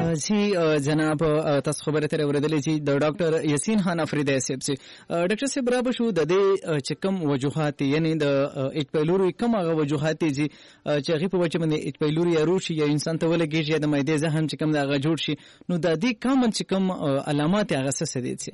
जी जनाब तاسو خبره تر اوریدلې چې د ډاکټر یاسین خان افریدی صاحب سي ډاکټر صاحب برابر شو د دې چکم وجوهات یعنی د اچ پیلوري کوم هغه وجوهات چې هغه په وجه باندې اچ پیلوري روشي یا انسان ته ولګي د معدې زخم چې کوم دا جوړ شي نو د دې کامن چې کوم علامات هغه څه دي چې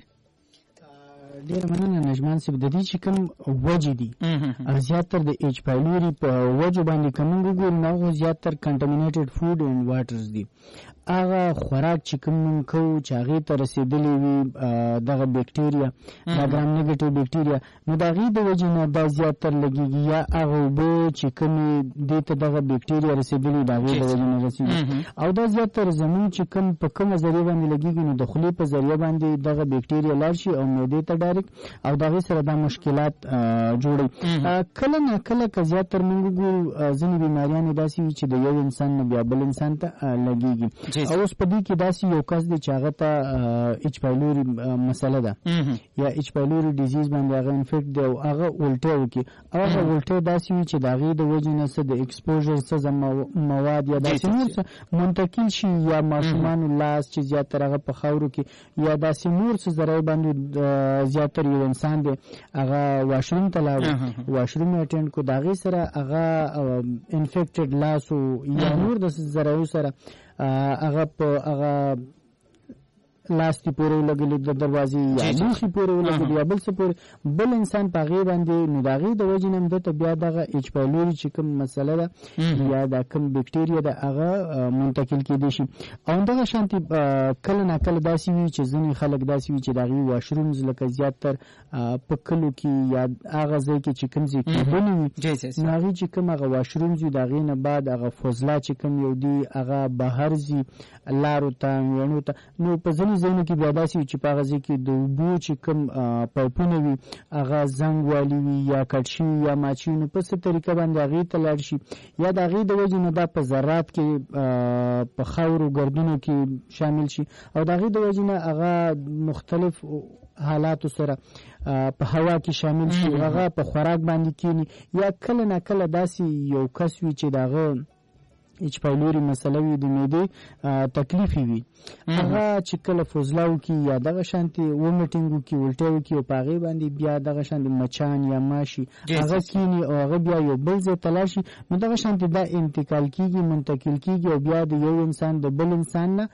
ډیر مننه نجمان صاحب د دې چې کوم وجه دي زیاتره د اچ پایلوري په وجه باندې کوم وګورئ نو زیاتره کنټامینیټډ فود اند واټرز دي هغه خوراک چې کوم کو چې هغه ته رسیدلی وي دغه بکټیریا دا ګرام نیگیټیو بکټیریا نو دا غي د وجه نه دا زیاتره لګيږي یا هغه به چې کوم د ته دغه بکټیریا رسیدلی دا غي د وجه نه رسیدي او دا زیاتره زمون چې کوم په کومه ذریعہ باندې لګيږي نو د خلی په ذریعہ باندې دغه بکټیریا لارشي او معده ته ډایرکټ او دغه سره د مشکلات جوړي کله نه کله که زیاتره موږ ځینې بیماریان داسې وي چې د یو انسان نه بیا بل انسان ته لګيږي او اوس په دې کې داسې یو کس دی چې هغه ته اچ پایلوري مسله ده یا اچ پایلوري ډیزیز باندې هغه انفیکټ دی او هغه الټه وکي او هغه الټه داسې وي چې د هغې د وجې نه څه د ایکسپوژر څه مواد یا داسې نور څه منتقل شي یا ماشومانو لاس چې زیاتره هغه په خاورو کې یا داسې نور څه ذرایع باندې زیاتره یو انسان دی هغه واشروم ته لاړ واشروم اټینډ کو د هغې سره هغه انفیکټډ لاس یا نور د ذرایعو سره هغه په هغه لاستي پورې لګلې د دروازې یا لوخي پورې لګلې یا بل څه پورې بل انسان په غي باندې نو دا غي د وجې نم د بیا دغه اچ پایلوري چې کوم مسله ده یا د کوم بکټیریا د هغه منتقل کېدي شي او دغه شانتي کله نه کله داسې وي چې ځینې خلک داسې وي چې د غي واشرومز لکه زیاتر په کلو کې یا هغه ځای کې چې کوم ځای کې بنوي نو هغه چې کوم هغه واشرومز د غي نه بعد هغه فضله چې کوم یو دی هغه بهر زی لارو ته ونو ته نو په ځینې زونه کې بیا داسې چې په غزي کې د اوبو چې کوم پایپونه وي هغه زنګ والی وي یا کټ شي یا ماچي نو په څه طریقه باندې هغې ته لاړ شي یا د هغې د وجې نه دا په ذرات کې په خاورو ګردونو کې شامل شي او د هغې د وجې نه هغه مختلف حالاتو سره په هوا کې شامل شي هغه په خوراک باندې کېني یا کله نه کله داسې یو کس وي چې د هغه اچ پایلوري مسله وي د معدې تکلیف وي هغه چې کله فضلاو کې یا دغه شانتي ومټینګو کې ولټیو کې او پاغي باندې بیا دغه شانتي مچان یا ماشي هغه کینی او هغه بیا یو بل ځای تلاشي نو دغه شانتي دا انتقال کیږي منتقل کیږي او بیا د یو انسان د بل انسان نه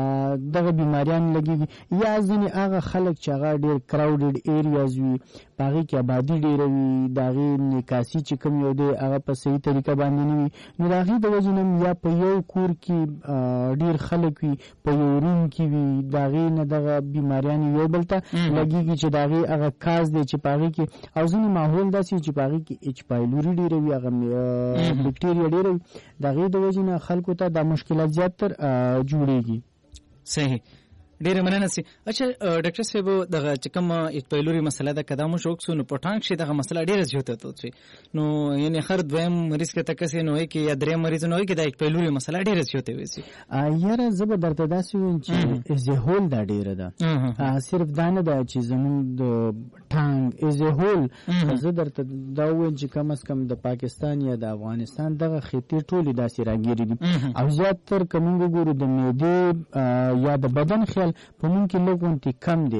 دغه بیماریان لګيږي یا ځینې هغه خلک چې هغه ډېر کراودډ ایریاز وي پاغي کې آبادی ډېر وي دغه نکاسي چې کوم یو دی هغه په صحیح طریقه باندې نه وي نو دغه د وجې یا په یو کور کې ډیر خلک وي په یو روم کې وي داغې نه دغه بیماریان یو بل ته لګېږي چې داغې هغه کاز دی چې په هغې کې او ځینې ماحول داسې چې په هغې کې اچ پایلوري ډېره وي هغه بکټیریا ډېره وي د هغې د وجې نه خلکو ته دا مشکلات زیاتر جوړېږي صحیح ډیره مننه سي اچھا ډاکټر صاحب دغه چې کوم اچ پایلوري مسله ده کدا مو شوک سونو پټانک شي دغه مسله ډیره زیاته توڅي نو یعنی هر دویم مریض کې تکسي نو کې یا درې مریض نو کې د اچ پایلوري مسله ډیره زیاته وي سي یاره زب درته داسې وین چې از هول دا ډیره ده صرف دانه ده چې زمون د ټانګ از هول زه درته دا وین چې کم از کم د پاکستان یا د افغانستان دغه خطي ټولي داسې راګيري دي او زیاتره کوم ګورو د معدې یا د بدن خیال په مونږ کې لږونتي کم دی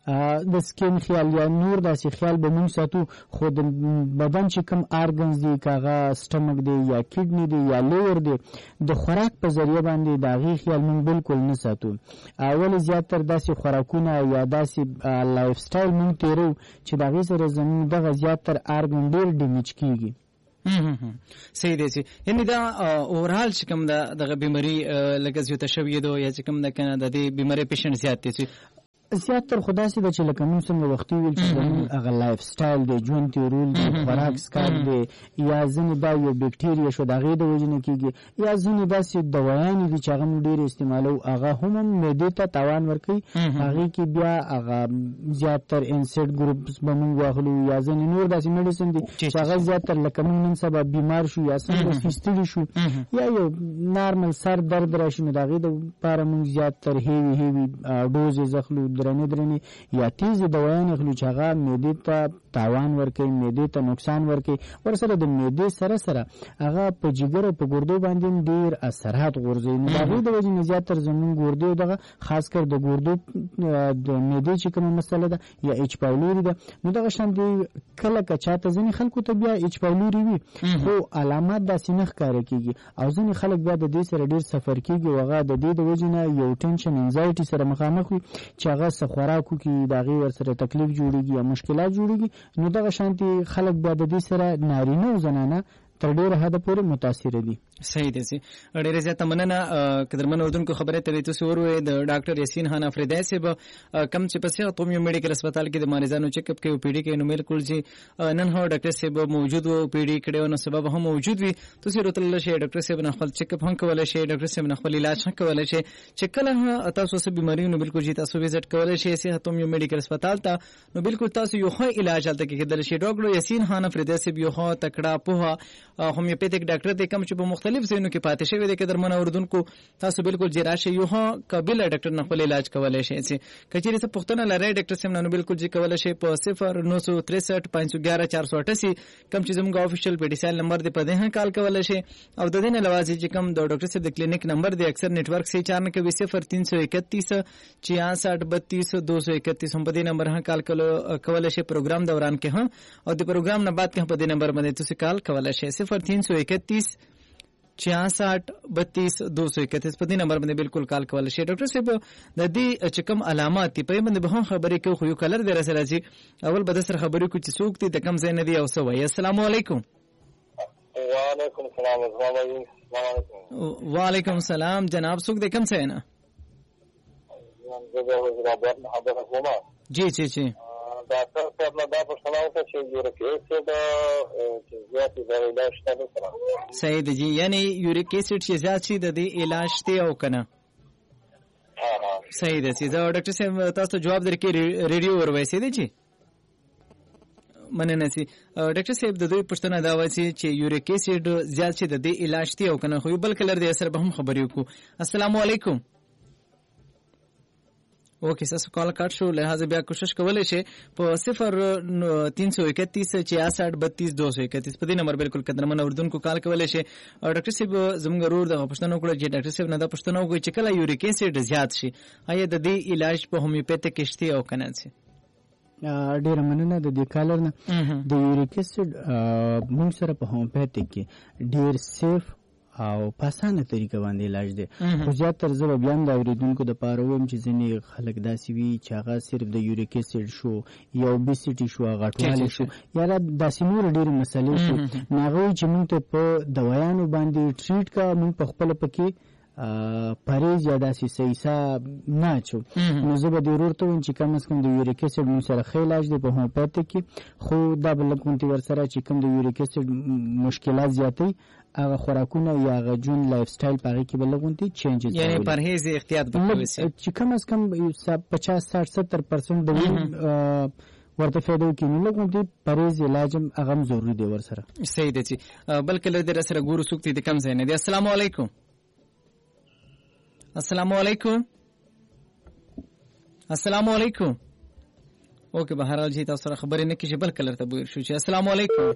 د سکین خیال یا نور داسې خیال به مونږ ساتو خو د بدن چې کوم آرګنز دی کاغه سټمک دی یا کډنی دی یا لیور دی د خوراک په ذریعہ باندې د هغې خیال مونږ بالکل نه ساتو اول زیاتره داسې خوراکونه یا داسې لایف سټایل مونږ تیرو چې د هغې سره زموږ دغه زیاتره آرګن ډېر ډیمیج کیږي صحیح دی چې یعنی دا اورال چې کوم دغه بیماری لکه زیاته شوې ده یا چې کوم د کنه د دې بیماری پیشنټ زیات دي زیاتره خدا سي د چې لکه موږ څنګه وختي ویل چې هغه لایف سټایل دی ژوند تیرول دی خوراک سکار دی یا ځینې دا یو بکټیریا شو د هغې د وجې نه کېږي یا ځینې داسې دوايانې دي چې هغه موږ ډېر استعمالو هغه هم معدې ته تاوان ورکوي هغې کې بیا هغه زیاتر انسیډ ګروپس به موږ واخلو یا ځینې نور داسې میډیسن دي چې هغه زیاتر لکه موږ نن سبا بیمار شو یا څنګه ستړي شو یا یو نارمل سر درد راشي نو د هغې دپاره موږ زیاتر هیوي ډوزز اخلو د درنې یا تیز دوايان خلو چې هغه معدې ته تاوان ورکوي، معدې ته نقصان ورکوي، ورسره د معدې سره هغه په جګر او په ګردو باندې ډیر اثرات غورځوي. نو د هغې د وجې نه زیاتره زموږ ګردې دغه خاص کر د ګردو د معدې چې کومه مسله ده یا ایچ پایلوري ده، نو دغه شان دی کله که چاته ځینې خلکو ته بیا ایچ پایلوري وي خو علامات داسې نه ښکاره کېږي او ځینې خلک بیا د دې سره ډېر سفر کېږي او هغه د دې د وجې نه یو ټینشن انزایټي سره مخامخ وي چې هغه څه خوراک وکړي د هغې ورسره تکلیف جوړېږي یا مشکلات جوړېږي. نو دغه شانتې خلک بیا د دې سره نارینه او زنانه تر ډیره حده پورې متاثره دي. صحیح دی سي ډیره زیاته مننه قدرمن اردوونکو خبره ته تاسو وروي د ډاکټر یاسین خان افریدی صاحب کم چې پسې تومي میډیکل هسپتال کې د مریضانو چیک اپ کوي پیډي کې نو بالکل جی نن هو ډاکټر صاحب موجود وو پیډي کړي نو سبب هم موجود وي تاسو راتل شي ډاکټر صاحب نه خپل چیک اپ هم کولای شي ډاکټر صاحب نه خپل علاج هم کولای شي چې کله تاسو سه بيماري نو بالکل جی تاسو وزټ کولای شي سي تومي میډیکل هسپتال ته نو بالکل تاسو یو ښه علاج حالت کې کېدل شي. ډاکټر یاسین خان افریدی صاحب یو ښه تکړه په هومیوپیتیک ډاکټر دی کوم چې په مختلف ځایونو کې پاتې شوی دی. قدرمن اردوونکو تاسو بالکل جراشه یو ها قابل ډاکټر نه خپل علاج کولای شي چې کچېری څه پښتنه لري ډاکټر سم نه بالکل جی کولای شي په 0963 511 488 کم چې زموږ افیشل پیډیسال نمبر دی په دې کال کولای شي او د دې نه لوازي چې کم د ډاکټر صاحب د کلینیک نمبر دی اکثر نتورک سي 4 کې 0331 66 32 231 هم په دې نمبر ها کال کولای شي پروګرام دوران کې ها او د پروګرام نه بعد کې په دې نمبر باندې تاسو کال کولای شي 0331 66 32 231 په دې نمبر باندې بالکل کال کولای شي. ډاکټر صاحب د دې چې کوم علامات په باندې به هم خبرې کوي خو یو کلر دی رسره چې اول به د سره خبرې کوي چې څوک دي د کم ځای نه دی او څه وایي. السلام علیکم. وعلیکم السلام. وعلیکم السلام جناب څوک د کم ځای نه؟ جی جی جی ډاکټر صاحب نه دا پوښتنه وکړه چې یوریک اسید چې زیات د علاج ته صحیح دی جی یعنی یوریک اسید چې زیات شي د دې علاج ته او کنه صحیح دی. دا ډاکټر صاحب تاسو جواب درکې ریډیو وروي دی جی مننه سي. ډاکټر صاحب د دوی پوښتنه دا وایي چې یوریک اسید زیات شي د دې علاج ته او کنه خو بل کلر دی اثر به هم خبرې وکړو. السلام علیکم. اوکے ساسو کال کټ شو لہذا بیا کوشش کولای شي په 0331 66 32 231 په دې نمبر بالکل قدرمن اردوونکو کال کولای شي. ډاکټر صاحب زموږ ورور د پښتنو کړه چې ډاکټر صاحب نه دا پښتنو کوي چې کله یوریک اسید زیات شي آیا د دې علاج په هومیوپیتیک کشتي او کنه سي؟ ډېر مننه د دې کالر نه. د یوریک اسید موږ سره په هومیوپیتیک کې ډېر سیف او په اسانه طریقه باندې علاج دی خو زیاتره زه به بیا هم د اورېدونکو دپاره ووایم چې ځینې خلک داسې وي چې هغه صرف د یوریک اسید شو یا اوبیسټي شو غټوالی شو یا داسې نورې ډېرې مسلې شو نو هغه وایي چې موږ ته په دوایانو باندې ټریټ کا موږ په خپله پکې پریز یا داسې سیسا نه اچو. نو زه به د ورور ته وایم چې کم از کم د یوریک اسید موږ سره ښه علاج دی په هومیوپیتیک کې خو دا به لږ غونتې ورسره چې کوم د یوریک اسید مشکلات زیاتوي هغه خوراکونه یا هغه ژوند لایف سټایل په هغې کې به لږ غونتې چینجز یعنې پرهیز احتیاط به کوي چې کم از کم 50-60-70% د وینې ورته فایده وکړي نو لږ غونتې پرهیز علاج هم هغه هم ضروري دی ورسره. صحیح دی چې بلکې له دې سره ګورو څوک دي د کم ځای نه دی. السلام علیکم. السلام علیکم. السلام علیکم. اوکې بهرحال جی تاسو سره خبرې نه کیږي بل کلر ته بویر شو چې السلام علیکم.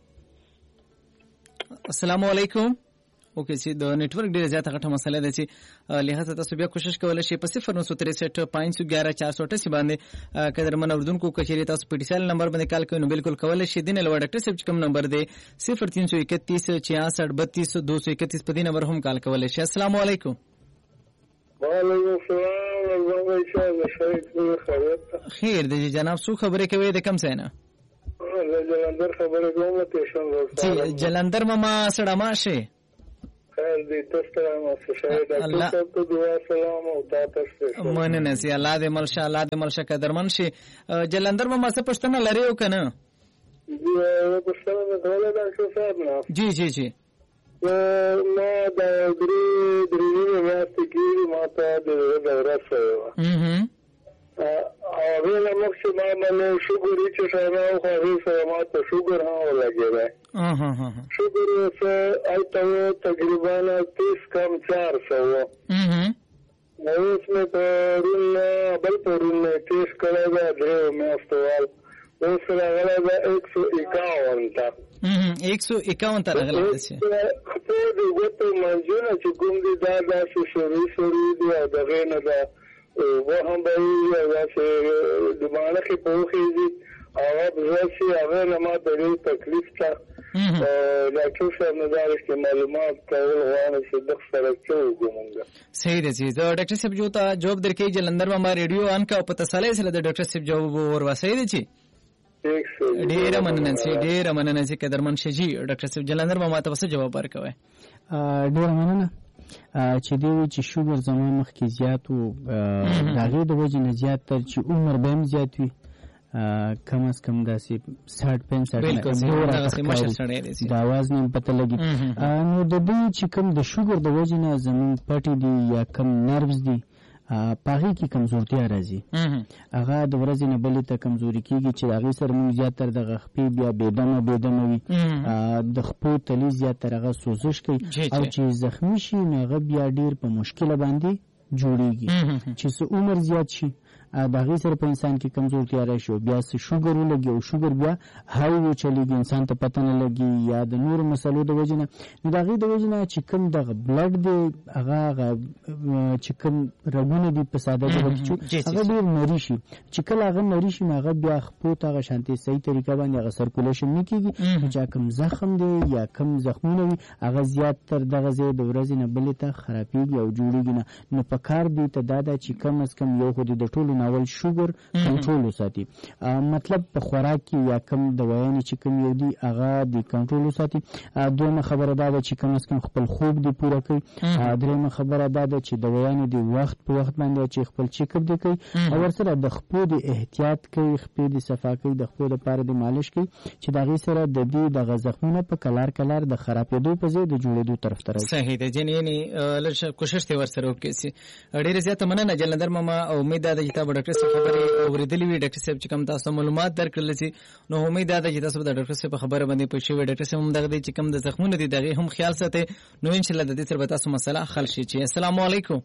السلام علیکم. اوکې چې د نتورک ډیره زیاته غټه مسله ده چې لہذا تاسو بیا کوشش کولای شئ په 0963 511 488 باندې قدرمن اردوونکو کچېری تاسو پیډیسال نمبر باندې کال کوئ نو بالکل کولای شئ. دینه لوړ ډاکټر صاحب کوم نمبر دی 0331 66 32 231 په دې نمبر هم کال کولای شئ. السلام علیکم. وعلیکم السلام. خیر دی جناب څو خبرې کوي د کم ځای نه؟ جلندر خبرې کوم ته شم جلندر ماما سره ماشه خیر دی تاسو ته شاید تاسو ته دعا سلام او تاسو مننه سي الله دې ملشه الله دې ملشه قدرمن شي. جلندر ماما څه پښتنه لري او کنه؟ یو پښتنه غواړم ډاکټر صاحب نه. جی جی جی ما د درې میاشتې کې ما ته د دوره سره هغه له مخکې ما باندې شوګر چې شاید خو هغې سره ما ته شوګر هم ولګېدی. شوګر یې هلته تقریبا 30 کم 400 و. اوس مې پرون بل پرون ټیسټ کړی دا 3 میاشتو وال اوس راغلی دا 151 ته 151 ته راغلی دی خو د ګوتو منځونه چې کوم دي دا داسې سوري دي او دغې نه ده وهم به وي او داسې د مالخې په وخېږي هغه بزاسي هغه نه ما ته ډېر تکلیف ته ډاکټر صاحب نه دا رښتې معلومات کول غواړم چې دغه سره څه وکړو مونږ. صحیح دی چې ډاکټر صاحب جو ته جواب درکوي جلندر ما ریډیو آن کا او په تسلی سره د ډاکټر صاحب جواب ورواسی دی چې ډیره مننه چې قدرمن شجی ډاکټر صاحب جلندر ما ته څه جواب ورکوي. ډیره مننه چې دی چې شوګر زما مخکې زیات وو د هغې د وجې نه زیات تر چې عمر به هم زیات وي کم از کم داسې 60-65 د اواز نه پته لګي. نو د دې چې کوم د شوګر د وجې نه زموږ پټې دي یا کم نروز دي پاغي کې کمزورتیا راځي هغه د ورځې نه بلې ته کمزوري کېږي چې د هغې سره موږ زیاتره د خپې بیا بېدمه وي د خپو تلي زیاتره هغه سوزش کوي او چې زخمي شي نو هغه بیا ډېر په مشکله باندې جوړیږي چې څه عمر زیات شي د هغې سره په انسان کې کمزورتیا راشي او بیا څه شوګر ولګي او شوګر بیا های وچلېږي انسان ته پته نه لګي یا د نورو مسلو د وجې نه نو د هغې د وجې نه چې کوم دغه بلډ دی هغه چې کوم رګونه دي په ساده ډول کې هغه ډېر نري شي چې کله هغه نري شي نو هغه بیا خپو ته هغه شانتې صحیح طریقه باندې هغه سرکولیشن نه کېږي چې کوم زخم دی یا کوم زخمونه وي هغه زیات تر دغه ځای د ورځې نه بلې ته خرابېږي او جوړېږي نه نو په کار دی ته دا ده چې کم از کم یو خو د ټولو اول شوګر کنټرول وساتي مطلب په خوراک کې یا کم دوايانې چې کوم یو دي هغه د کنټرول وساتي. دویمه خبره دا ده چې کم از کم خپل خوب دی پوره کوي. درېیمه خبره دا ده چې دوايانې دی وخت په وخت باندې چې خپل چیک اپ دی کوي او ورسره د خپو د احتیاط کوي خپې د صفا کوي د خپو لپاره د مالش کوي چې د هغې سره د دې دغه زخمونه په کلار د خرابېدو په ځای د جوړېدو طرف ته راځي. صحیح دی یعنې لږ کوشش دی ورسره وکړي. ډېره زیاته مننه جلندر ماما امید ده چې تاسو ډاکټر صاحب خبرې اورېدلې وي ډاکټر صاحب چې کوم تاسو معلومات درکړل شي نو امید ده چې تاسو د ډاکټر صاحب خبره باندې پوه شئ. ډاکټر صاحب هم دغه چې کوم د زخمونو دي دغه هم خیال ساتي نو ان شاء الله د دې سره به تاسو مسله حل شي. چې السلام علیکم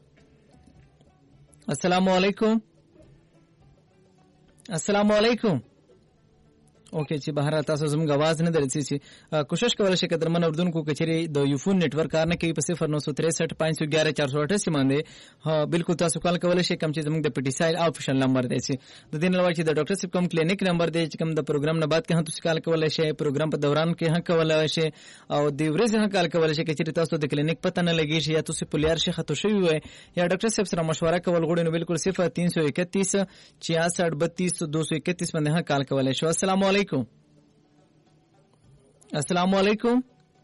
اوکې چې بهر تاسو زموږ आवाज نه درځي چې کوشش کولای شئ قدرمن اردوونکو کچري د یوفون نتورک کار نه کوي په 0963511480 باندې بالکل تاسو کال کولای شئ کوم چې زموږ د پټي سایل افیشل نمبر دی چې د دین لوي چې د ډاکټر صاحب کوم کلینیک نمبر دی چې کوم د پروګرام نه بعد کې هم تاسو کال کولای شئ پروګرام په دوران کې هم کولای شئ او د ورځې هم کال کولای شئ چې تاسو د کلینیک پته نه لګی شي یا تاسو پولیار شي خطو شوی وي یا ډاکټر صاحب سره مشوره کول غوړي نو بالکل 0331 6632 231 باندې هم کال کولای شئ. السلام علیکم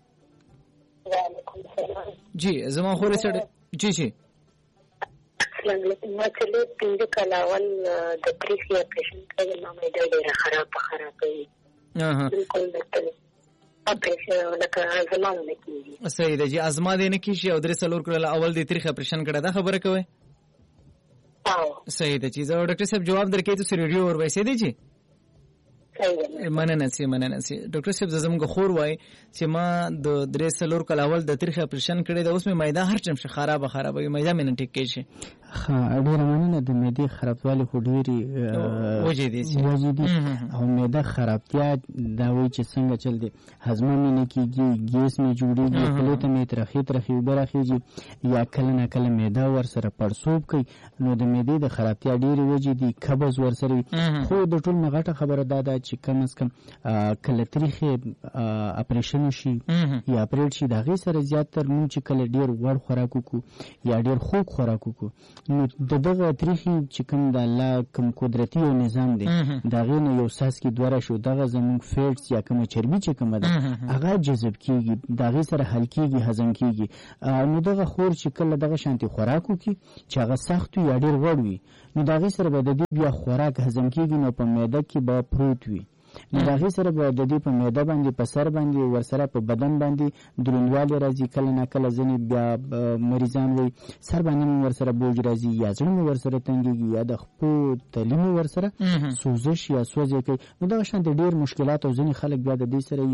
جی زما خوري سره جی السلام علیکم ما چلو 5 کال اول د پریفی اپریشن کړل نو مې ډېر خرابې بالکل دته اپریشن لکه زما نه کیږي. صحیح دی چې ازما دې نه کیږي او درې سلور کړل اول دې تاریخ اپریشن کړه دا خبره کوي. صحیح دی چې زه ډاکټر صاحب جواب درکې ته ریډیو اور وایسې دی چې مننه سي ډاکټر صاحب زموږ خور وای چې ما د درې سلور کال اول د تاریخ اپریشن کړی د اوس مې معده هر چم خرابه معده مې نه ټیک کیږي. ډېره مننه د معدې خرابوالی خو ډېرې وجې دي او معده خرابتیا دا وایي چې څنګه چل دی هضمه مې نه کېږي ګیس مې جوړېږي خولې ته مې ترخې اوبه راخېږي یا کله نه کله معده ورسره پړسوب کوي نو د معدې د خرابتیا ډېرې وجې دي قبض ورسره وي خو د ټول نه غټه خبره دا ده چې کم از کم کله تریخې اپریشن شي یا اپریټ شي د هغې سره زیاتر مونږ چې کله ډېر غوړ خوراک وکړو یا ډېر خوږ خوراک وکړو نو د دغه تریخي چې کوم د الله کوم قدرتي او نظام دی د هغې نه یو څاڅکي دوه راشو دغه زموږ فیټس یا کومه چربي چې کومه ده هغه جذب کېږي د هغې سره حل کېږي هضم کېږي نو دغه خور چې کله دغه شانتې خوراک وکړي چې هغه سخت وي یا ډېر غوړ وي نو د هغې سره به د دې بیا خوراک هضم کېږي نو په معده کې به پروت وي نو د هغې سره به د دې په معده باندې په سر باندې ورسره په بدن باندې دروندوالی راځي کله نه کله ځینې بیا مریضان وایي سر باندې مې ورسره بوج راځي یا زړه مې ورسره تنګېږي یا د خپو تلي مې ورسره سوزش یا سوز یې کوي نو دغه شانتې ډېر مشکلات او ځینې خلک بیا د دې سره یو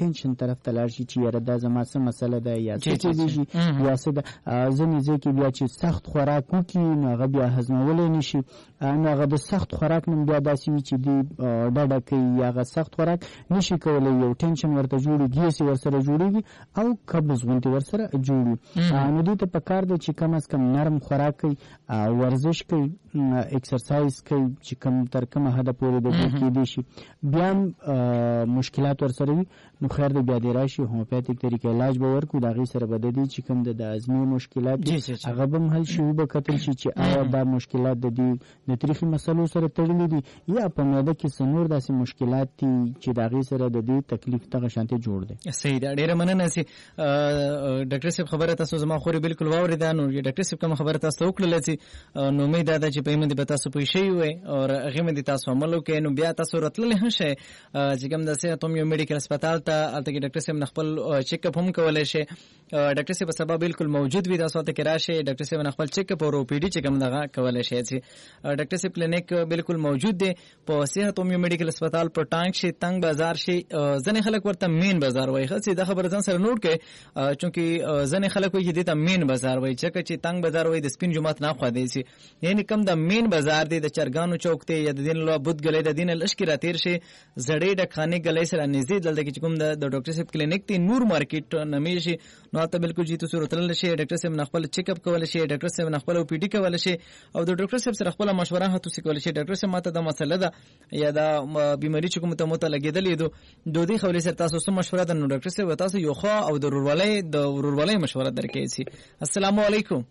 ټینشن طرف ته لاړ شي چې یاره دا زما څه مسله ده یا څه کېدی شي یا څه ده. ځینې ځای کې بیا چې سخت خوراک وکړي نو هغه بیا هضمولی نه شي، نو هغه د سخت خوراک نه بیا داسې وي چې دوی ډډه کوي یا هغه سخت خوراک نشي کولی، یو ټینشن ورته جوړي، ګیس ورسره جوړېږي او قبض غوندې ورسره جوړي. نو دوی ته پکار ده چې کم از کم نرم خوراک کوي، ورزش کوي، ایکسرسایز کوي چې کم تر کومه حده پورې د دوی کېدی شي. بیا مشکلات ورسره وي نو خیر دی بیا دې راشي هومیوپیتیک طریقې علاج به ورکړو، د هغې سره به د دې چې کوم د هضمي مشکلات دي هغه به هم حل شي، وبکتل شي چې آیا دا مشکلات د دې د تاریخي مسلو سره تړلي دي یا په معده کې څه نور داسې مشکلات دي چې د هغې سره د دې تکلیف دغه شانتې جوړ دی. صحیح ده، ډېره مننه سي ډاکټر صاحب. خبره تاسو زما خوري بالکل واورېده، نو ډاکټر صاحب کوم خبره تاسو وکړله چې نو امید ده چې په یې باندې به تاسو پوه شوي وئ او هغې باندې تاسو عمل وکړئ، نو بیا تاسو راتللی هم شئ چې کوم د صحت یو میډیکل هسپتال ته، هلته کې ډاکټر صاحب خپل چیک اپ هم کولی شي. ډاکټر صاحب سبا بالکل موجود وي، تاسو ته کې راشئ، ډاکټر صاحب خپل چیک اپ او پی ډي چې کوم دغه کولی شي. چې ډاکټر صاحب کلینیک بالکل موجود دی په صحت یو میډیکل هسپتال په ټانک شي، تنګ بازار شي. ځنې خلک ورته مین بازار وایي، ښه دا خبره ځان سره نوټ کړئ، چونکې ځنې خلک وایي چې دې ته مین بازار وایي، ځکه چې تنګ بازار وایي د سپین جومات نه خوا دی سي، یعنې کوم د مین بازار دی د چرګانو چوک دی یا د دین الله بوت ګلی د دین لشکې راتیر شي زړې ډکخانې ګلی سره نږدې دلته کې چې کوم د ډاکټر صاحب کلینیک دی نور مارکیټ نامې شي، نو هلته بالکل چې تاسو راتللی شئ، ډاکټر صاحب نه خپل چیک اپ کولی شئ، ډاکټر صاحب نه خپل او پی ډي کولی شئ او د ډاکټر صاحب سره خپله مشوره هم تاسو کولی شئ. ډاکټر صاحب ماته دا مسله ده یا دا بیماري چې کوم ته مو ته لګېدلې ده د دې خبرې سره تاسو څه مشوره ده، نو ډاکټر صاحب تاسو یو ښه او د ورورولۍ مشوره درکوي سي. السلام علیکم.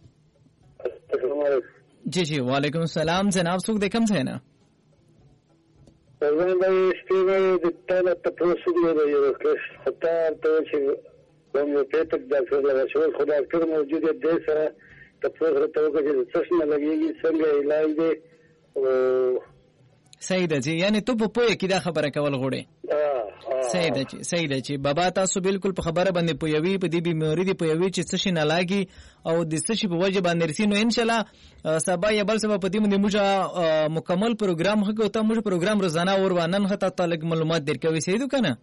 जी जी वालेकुम सलाम जनाब, सुख देखम से है ना होम्योपैथिक डॉक्टर लगा शोर खुदा डॉक्टर मौजूद है देश सारा तफोस रहता होगा जो चश्मा लगेगी संग इलाज दे. صحیح ده جی، یعنی ته په پوهه کې دا خبره کول غواړې. صحیح ده چې بابا تاسو بالکل په خبره باندې پوهوي، په دې بیماري دی پوهوي چې څه شي نه لاګي او د څه شي په وجه باندې رسي، نو ان شاء الله سبا یا بل سبا په دې باندې موږ مکمل پروګرام هغه ته موږ پروګرام روزانه اور وانن هته تعلق معلومات درکوي. صحیح ده کنه؟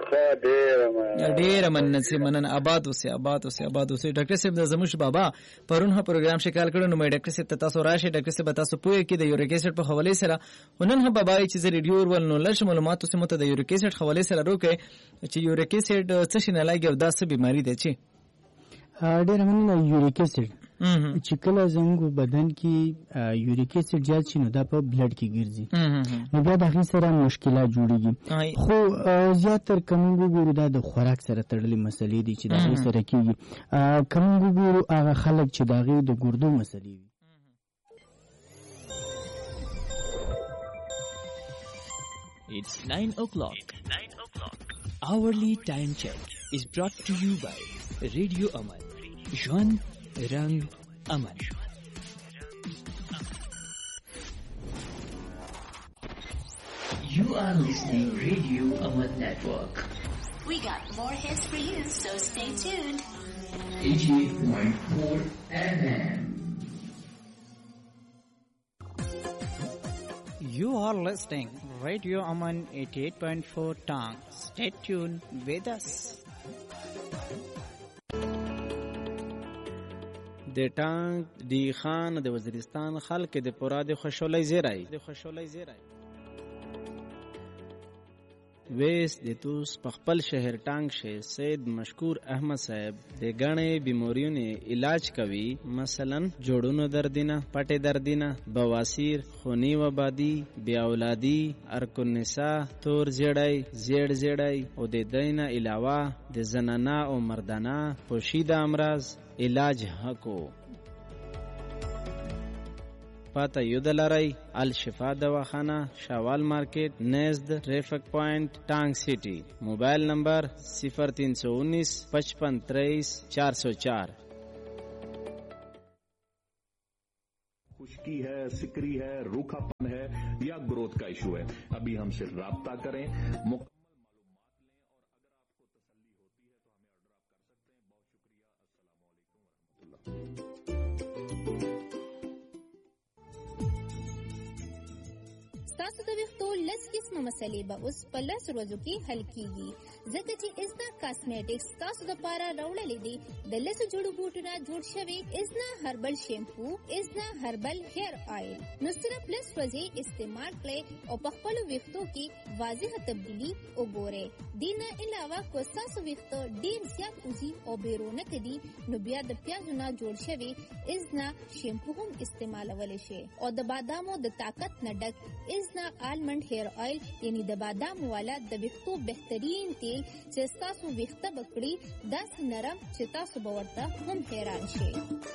ډېر مننه. آباد اوسئ. ډاکټر صاحب د زموږ بابا پرون ها پروګرام شکل کړو، نو مې ډاکټر صاحب ته تاسو راشئ، ډاکټر صاحب تاسو پوهه کې د یوریک ایسډ په حواله سره ونن ها بابا چې زه ریډیو ورول نو لږ معلومات اوسه مته د یوریک ایسډ حواله سره روکه چې یوریک ایسډ څه شي نه لګي او دا څه بیماری ده. چې ډېر مننه. یوریک ایسډ چې کله زموږ بدن کې یوریک ایسډ زیات شي نو دا په بلډ کې ګرځي، نو بیا د هغې سره مشکلات جوړېږي. خو زیاتر که موږ وګورو دا د خوراک سره تړلې مسلې دي چې د هغې سره کېږي. که موږ وګورو هغه خلک چې د هغې د ګردو مسلې وي. It's 9 o'clock. Hourly time check is brought to you by Radio Aman. Jan Rang Aman. You are listening Radio Aman Network. We got more hits for you, so stay tuned. 88.4 FM. You are listening Radio Aman 88.4 Tang. Stay tuned with us. د ټانک دی خان د وزیرستان خلک د پورا د خوشحالۍ زیری ویس د توس په خپل شهر ټانک شه سید مشکور احمد صاحب د غنې بیماریونو علاج کوي، مثلا جوړونو دردینه، پټه دردینه، بواسیر، خونی وبادي، بیا اولادي، ارکنسا، تور زیړی او د دینه علاوه د زنانه او مردانه پوشیده امراض علاج حقو. پاتا یودلاری الشفا دواخانه، شوال مارکیٹ نزد ٹریفک پوائنٹ ٹانگ سٹی. موبائل نمبر 0319 55 23 404. खुश्की है, सिकरी है, रूखापन है या ग्रोथ का इशू है, अभी हमसे राब्ता करें. ستاسو د ویښتو لس قسمه مسلې به اوس په 10 ورځو کې حل کیږي ځکه چې ازنا کاسمیټکس ستاسو دپاره راوړلې دي د 10 جوړو بوټو نه جوړ شوی ازنا هربل شیمپو ازنا هربل هیر آیل نو صرف 10 ورځې استعمال کړئ او په خپلو ویښتو کې واضح تبدیلي وګورئ. دینه علاوه کو ستاسو ویښته ډېر زیات اوزي او بیرونک دي نو بیا د پیازو نه جوړ شوی ازنا شیمپو هم استعمالولی شئ او د بادامو د طاقت نه ډک ازنا آلمنډ هیر آیل یعنی د بادامو والا د ویښتو بهترین تیل چې ستاسو ویښته به کړي داسې نرم چې تاسو به ورته هم حیران شئ.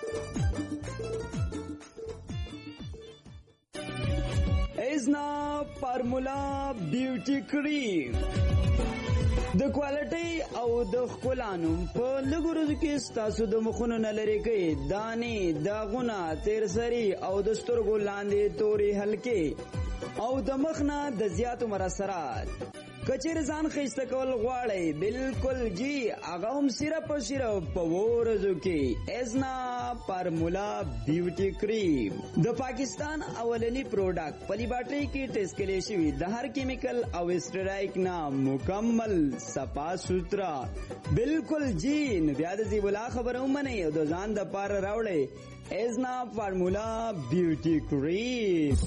ازنا فارمولا بیوټي کریم د کوالټي او د ښکلانو په لږو ورځو کې ستاسو د مخونو نه لرې کوي دانې داغونه تیرسري او د سترګو لاندې تورې حلقې او د مخ نه د زیاتو مرسرات. کچیر ځان خیسته کول غواړئ بالکل جی هغه هم صرف او صرف په ورځو کې ازنا فارمولا بیوټي کریم د پاکستان اولنی پروډکټ په لیبارټري کې ټیسټ کړي شوی د هر کیمیکل او اسټرایک نه مکمل صفا سوترا بالکل جی نو بیا د زیبلا خبره ومنئ او د ځان د پاره راوړئ ازنا فارمولا بیوټي کریم.